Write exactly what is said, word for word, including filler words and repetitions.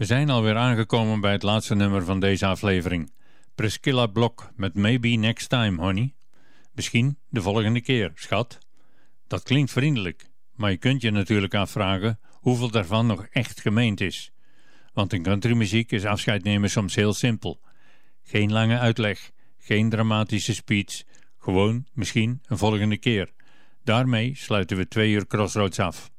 We zijn alweer aangekomen bij het laatste nummer van deze aflevering. Priscilla Block met Maybe Next Time, Honey. Misschien de volgende keer, schat. Dat klinkt vriendelijk, maar je kunt je natuurlijk afvragen hoeveel daarvan nog echt gemeend is. Want in countrymuziek is afscheid nemen soms heel simpel. Geen lange uitleg, geen dramatische speech, gewoon misschien een volgende keer. Daarmee sluiten we twee uur Crossroads af.